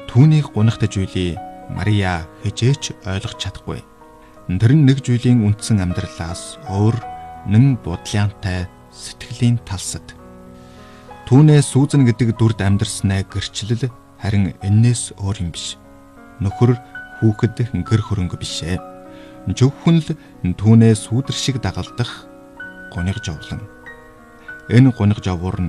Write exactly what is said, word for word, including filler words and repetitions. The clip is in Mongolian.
Түүнийг гунигтаж үли Мария хижээч ойлгож чадахгүй. Тэр нь нэг зүйлийн үндсэн амьдралаас өөр нэн бодлоонтай сэтгэлийн талсад. Түүнээ Сүүзэн гэдэг дүрд амьдарснаа гэрчлэл харин энээс өөр юм биш. Нөхөр хүүхэд гэр хөрөнгө бишээ. Зөвхөн л түүнээ сүүдэр шиг дагалдах гуниг жовлон. Энэ гуниг жовуур нь